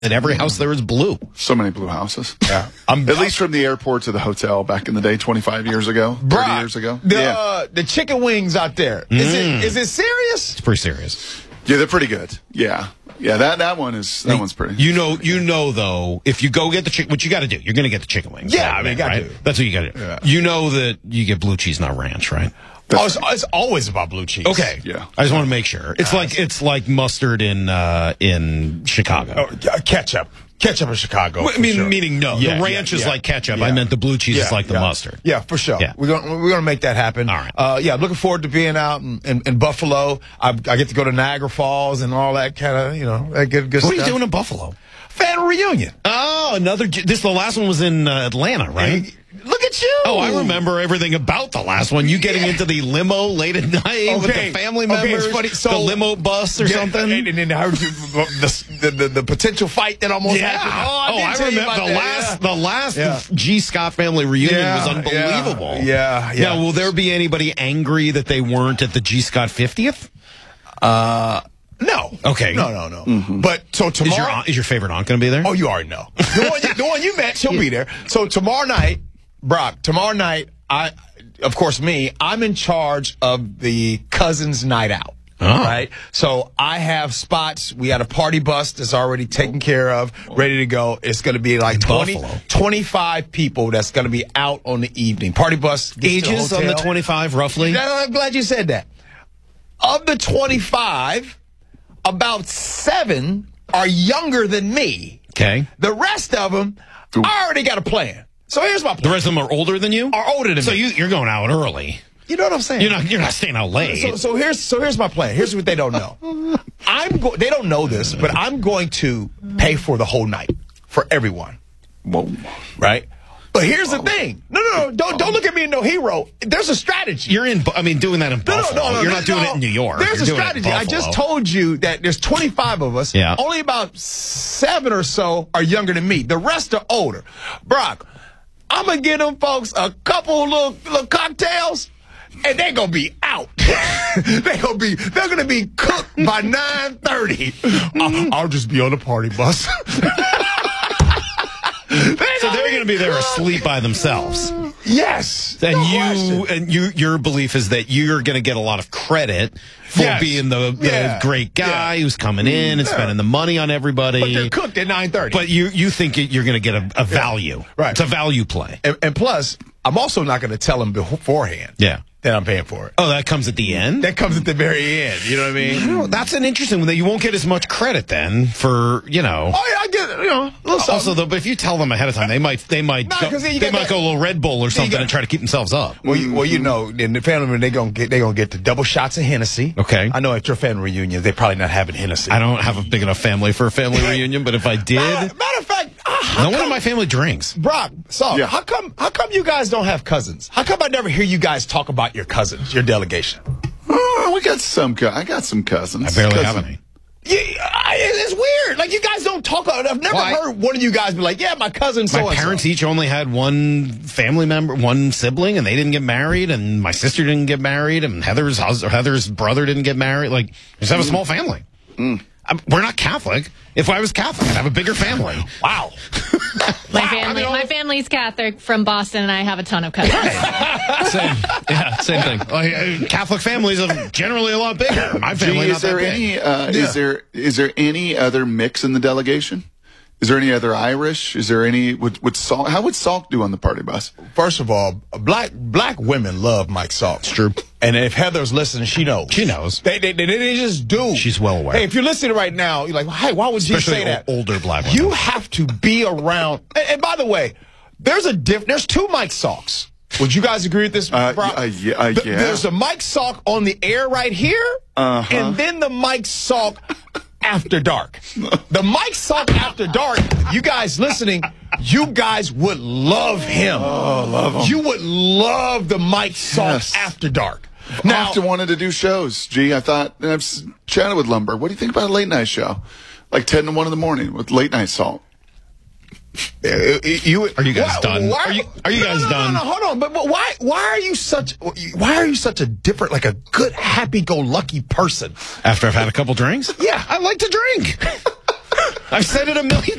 And every house there is blue. So many blue houses. Yeah. At least from the airport to the hotel back in the day, 25 years ago, 30 years ago. The chicken wings out there. Is it serious? It's pretty serious. Yeah, they're pretty good. Yeah. Yeah, that one's pretty. You know though, if you go get the chicken, what you got to do, you're going to get the chicken wings. Yeah, I mean, got right? to. That's what you got to do. Yeah. You know that you get blue cheese, not ranch, right? It's always about blue cheese. Okay. Yeah. I just want to make sure. It's like mustard in Chicago. Ketchup in Chicago. Meaning no. Yeah, the ranch is like ketchup. Yeah. I meant the blue cheese is like the mustard. Yeah, for sure. Yeah. We're gonna make that happen. All right. Looking forward to being out in Buffalo. I get to go to Niagara Falls and all that kind of that good stuff. What are you doing in Buffalo? Family reunion. Oh, the last one was in Atlanta, right? Look at you. Oh, I remember everything about the last one. You getting into the limo late at night with the family members, it's funny. So, the limo bus or something. And then I heard the potential fight that almost happened. I remember the last G. Scott family reunion was unbelievable. Yeah. Now, will there be anybody angry that they weren't at the G. Scott 50th? No. Okay. No. Mm-hmm. But so tomorrow Is your favorite aunt going to be there? Oh, you already know. The one you met, she'll be there. So tomorrow night, Brock, I'm in charge of the cousins' night out. Oh. Right? So I have spots. We got a party bus that's already taken care of, ready to go. It's going to be like 25 people that's going to be out on the evening. Party bus. Ages on the 25, roughly? I'm glad you said that. Of the 25, about 7 are younger than me. Okay. The rest of them, I already got a plan. So here's my plan. The rest of them are older than you? Are older than me. So you're going out early. You know what I'm saying? You're not staying out late. So here's my plan. Here's what they don't know. They don't know this, but I'm going to pay for the whole night for everyone. Whoa. Right? But here's the thing. No. Don't look at me as no hero. There's a strategy. You're doing that in Buffalo. No, you're not doing it in New York. There's You're a strategy. I just told you that there's 25 of us. Yeah. Only about 7 or so are younger than me. The rest are older. Brock, I'm going to give them folks a couple little cocktails, and they're going to be out. They're going to be cooked by 9:30. I'll just be on the party bus. So they're going to be there asleep by themselves. Yes. And your belief is that you're going to get a lot of credit for being the great guy who's coming in and spending the money on everybody. But they're cooked at 9:30. But you think you're going to get a value. Right. It's a value play. And plus, I'm also not going to tell them beforehand. Yeah. That I'm paying for it. Oh, that comes at the end? That comes at the very end. You know what I mean? That's an interesting one. That you won't get as much credit then for, Oh, yeah, I get a little something. Also, though, but if you tell them ahead of time, they might go a little Red Bull or something and try to keep themselves up. Well, in the family reunion, they're gonna get the double shots of Hennessy. Okay. I know at your family reunion, they're probably not having Hennessy. I don't have a big enough family for a family reunion, but if I did, matter of fact, no one in my family drinks. Brock, how come you guys don't have cousins? How come I never hear you guys talk about your cousins, your delegation? Oh, we got some. I got some cousins. I barely have any. Yeah, it's weird. Like, you guys don't talk about it. I've never heard one of you guys be like, yeah, my cousin so-and-so. My parents each only had one family member, one sibling, and they didn't get married, and my sister didn't get married, and Heather's brother didn't get married. Like, we just have a small family. We're not Catholic. If I was Catholic, I'd have a bigger family. Wow. My family's Catholic from Boston, and I have a ton of cousins. Same thing. Catholic families are generally a lot bigger. My family, is there is there any other mix in the delegation? Is there any other Irish? Is there any? Would Salk? How would Salk do on the party bus? First of all, black women love Mike Salk. It's true. And if Heather's listening, she knows. She knows. They just do. She's well aware. Hey, if you're listening right now, you're like, hey, why would you say that? Older black women. You have to be around. And by the way, there's two Mike Salks. Would you guys agree with this, Brock? Yeah. There's a Mike Salk on the air right here, and then the Mike Salk after dark. The Mike Salk after dark, you guys listening, you guys would love him. Oh, love him. You would love the Mike Salk after dark. Now, I often wanted to do shows. Gee, I've chatted with Lumber. What do you think about a late night show? Like 10 to 1 in the morning with late night Salk. Are you guys done? Are you guys done? No, hold on. But why are you such a different, like a good, happy-go-lucky person? After I've had a couple drinks? Yeah. I like to drink. I've said it a million